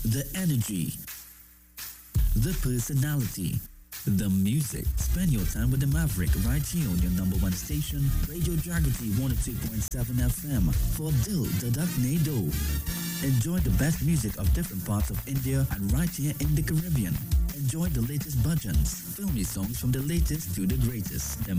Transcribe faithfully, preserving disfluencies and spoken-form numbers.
The energy, the personality, the music. Spend your time with the Maverick right here on your number one station, Radio Dragati one oh two point seven F M for Dil Dadak Nado. Enjoy the best music of different parts of India and right here in the Caribbean. Enjoy the latest bhajans, filmy songs from the latest to the greatest. The